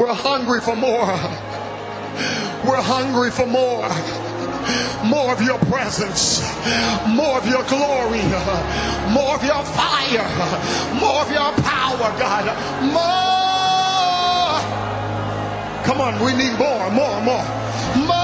We're hungry for more. We're hungry for more. More of your presence, more of your glory, more of your fire, more of your power, God. More. Come on, we need more.